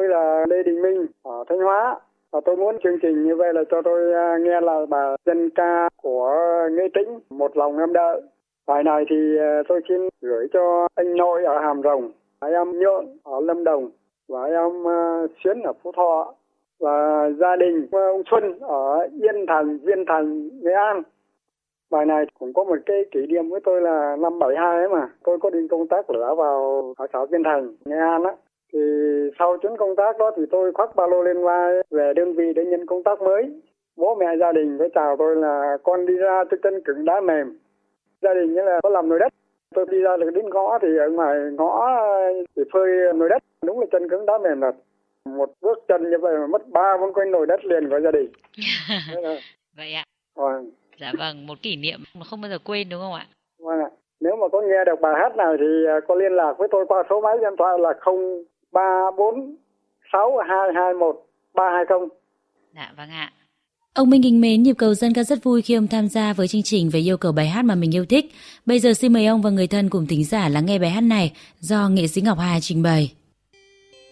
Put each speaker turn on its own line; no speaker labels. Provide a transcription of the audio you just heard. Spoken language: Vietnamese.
là Lê Đình Minh ở Thanh Hóa. Và tôi muốn chương trình như vậy là cho tôi nghe là bài dân ca của Nghệ Tĩnh, Một Lòng Em Đợi. Bài này thì tôi xin gửi cho anh Nội ở Hàm Rồng, em Nhượng ở Lâm Đồng và em Xuyến ở Phú Thọ và gia đình ông Xuân ở Yên Thành, Viên Thành, Nghệ An. Bài này cũng có một cái kỷ niệm với tôi là năm 72 ấy mà. Tôi có đi công tác lửa vào ở xã Viên Thành, Nghệ An á. Thì sau chuyến công tác đó thì tôi khoác ba lô lên vai về đơn vị để nhận công tác mới. Bố mẹ gia đình mới chào tôi là con đi ra cho chân cứng đá mềm. Gia đình như là có làm nồi đất. Tôi đi ra được đến ngõ thì ở ngoài ngõ thì phơi nồi đất. Đúng là chân cứng đá mềm thật. Một bước chân như vậy mà mất 3-4 cái nồi đất liền của gia đình.
Vậy ạ.
Dạ
vâng, một kỷ niệm mà không bao giờ quên đúng không ạ?
Vâng ạ. Nếu mà có nghe được bài hát này thì có liên lạc với tôi qua số máy điện thoại là 0346221320.
Dạ vâng ạ.
Ông Minh kính mến, Nhịp Cầu Dân ca rất vui khi ông tham gia với chương trình với yêu cầu bài hát mà mình yêu thích. Bây giờ xin mời ông và người thân cùng thính giả lắng nghe bài hát này do nghệ sĩ Ngọc Hà trình bày.